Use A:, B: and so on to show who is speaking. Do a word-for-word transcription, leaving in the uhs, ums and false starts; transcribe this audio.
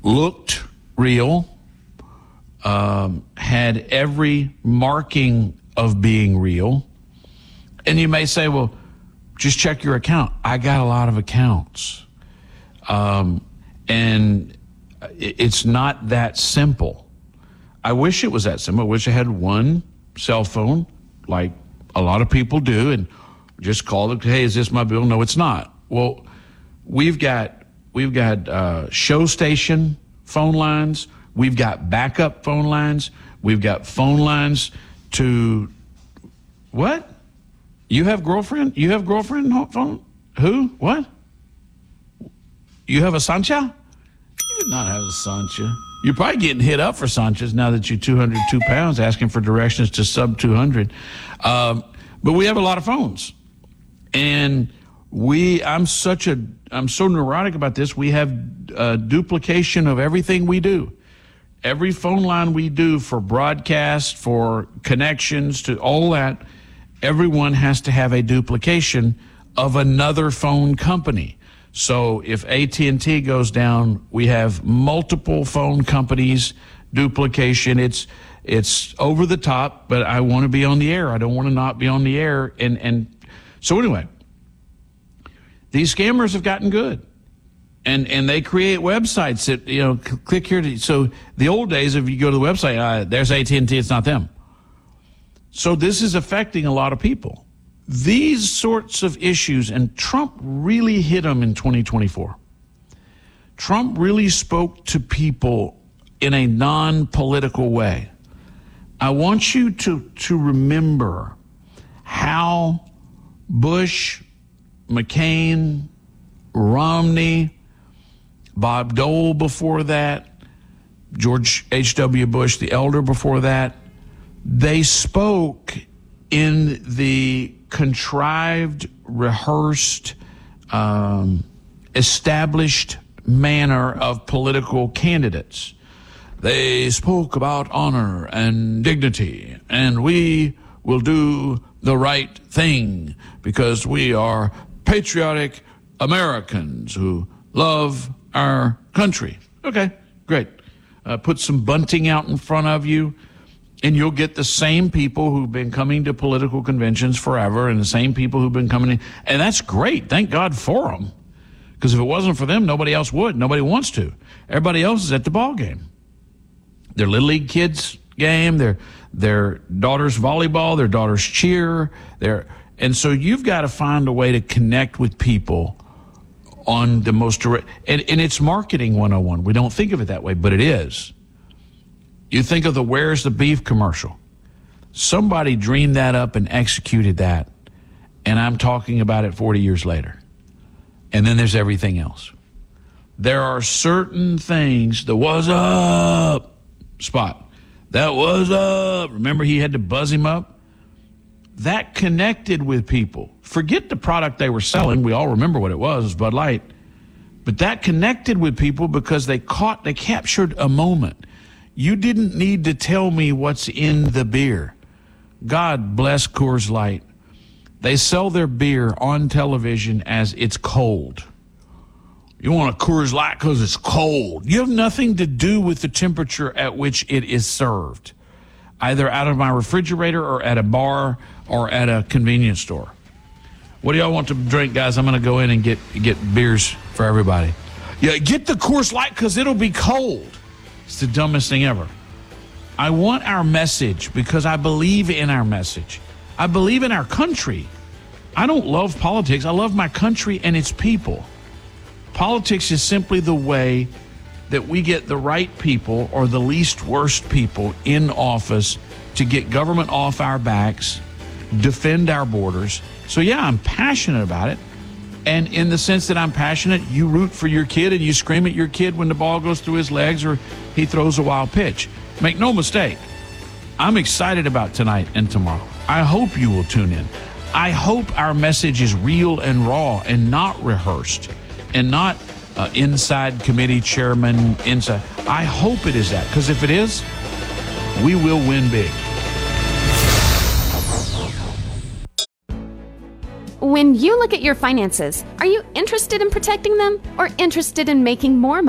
A: looked real, um, had every marking of being real. And you may say, well, just check your account. I got a lot of accounts. Um, and it's not that simple. I wish it was that simple. I wish I had one cell phone like a lot of people do and just call it, hey, is this my bill? No, it's not. Well, we've got we've got uh, show station phone lines. We've got backup phone lines. We've got phone lines to what? You have girlfriend? You have girlfriend phone? Who? What? You have a Sancha? You did not have a Sancha. You're probably getting hit up for Sanchas now that you're two hundred two pounds, asking for directions to sub two hundred. Um, but we have a lot of phones. And we, I'm such a, I'm so neurotic about this. We have a duplication of everything we do. Every phone line we do for broadcast, for connections, to all that, everyone has to have a duplication of another phone company. So if A T and T goes down, we have multiple phone companies, duplication. It's it's over the top, but I want to be on the air. I don't want to not be on the air. And, and so anyway, these scammers have gotten good. And and they create websites that, you know, click here. To, so the old days, if you go to the website, uh, there's A T and T, it's not them. So this is affecting a lot of people. These sorts of issues, and Trump really hit them in twenty twenty-four. Trump really spoke to people in a non-political way. I want you to, to remember how Bush, McCain, Romney, Bob Dole before that, George H W. Bush, the elder before that, they spoke in the contrived, rehearsed, um, established manner of political candidates. They spoke about honor and dignity, and we will do the right thing because we are patriotic Americans who love our country. Okay, great. Uh, put some bunting out in front of you, and you'll get the same people who've been coming to political conventions forever and the same people who've been coming in. And that's great. Thank God for them. Because if it wasn't for them, nobody else would. Nobody wants to. Everybody else is at the ball game. Their Little League kids game, their their daughter's volleyball, their daughter's cheer. Their, and so you've got to find a way to connect with people on the most direct. And, and it's marketing one oh one. We don't think of it that way, but it is. You think of the Where's the Beef commercial. Somebody dreamed that up and executed that, and I'm talking about it forty years later. And then there's everything else. There are certain things, the was up spot, that was up, remember he had to buzz him up? That connected with people. Forget the product they were selling. We all remember what it was, it was Bud Light. But that connected with people because they caught, they captured a moment. You didn't need to tell me what's in the beer. God bless Coors Light. They sell their beer on television as it's cold. You want a Coors Light because it's cold. You have nothing to do with the temperature at which it is served, either out of my refrigerator or at a bar or at a convenience store. What do y'all want to drink, guys? I'm going to go in and get, get beers for everybody. Yeah, get the Coors Light because it'll be cold. It's the dumbest thing ever. I want our message because I believe in our message. I believe in our country. I don't love politics. I love my country and its people. Politics is simply the way that we get the right people or the least worst people in office to get government off our backs, defend our borders. So, yeah, I'm passionate about it. And in the sense that I'm passionate, you root for your kid and you scream at your kid when the ball goes through his legs or he throws a wild pitch. Make no mistake, I'm excited about tonight and tomorrow. I hope you will tune in. I hope our message is real and raw and not rehearsed and not uh, inside committee chairman, inside. I hope it is that, because if it is, we will win big.
B: When you look at your finances, are you interested in protecting them or interested in making more money?